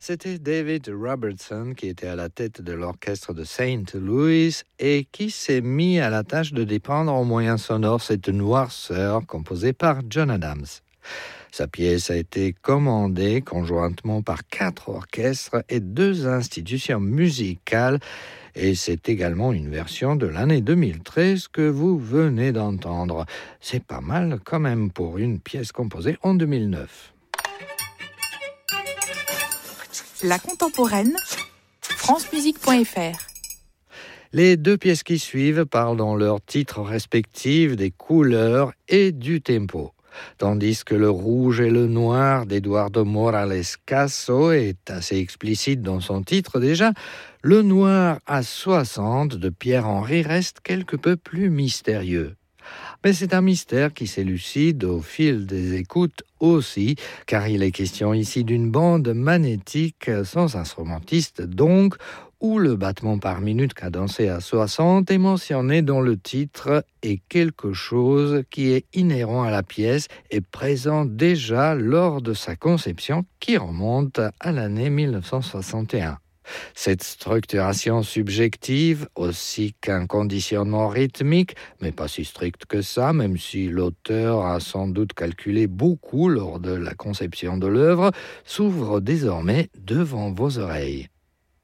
C'était David Robertson qui était à la tête de l'orchestre de Saint Louis et qui s'est mis à la tâche de dépeindre en moyens sonores cette noirceur composée par John Adams. Sa pièce a été commandée conjointement par 4 orchestres et 2 institutions musicales et c'est également une version de l'année 2013 que vous venez d'entendre. C'est pas mal quand même pour une pièce composée en 2009. La contemporaine, francemusique.fr. Les 2 pièces qui suivent parlent dans leurs titres respectifs des couleurs et du tempo. Tandis que le rouge et le noir d'Eduardo Morales Caso est assez explicite dans son titre déjà, le noir à 60 de Pierre-Henry reste quelque peu plus mystérieux. Mais c'est un mystère qui s'élucide au fil des écoutes aussi, car il est question ici d'une bande magnétique sans instrumentiste donc, où le battement par minute cadencé à 60 est mentionné dans le titre et quelque chose qui est inhérent à la pièce et présent déjà lors de sa conception qui remonte à l'année 1961. Cette structuration subjective, aussi qu'un conditionnement rythmique, mais pas si strict que ça, même si l'auteur a sans doute calculé beaucoup lors de la conception de l'œuvre, s'ouvre désormais devant vos oreilles.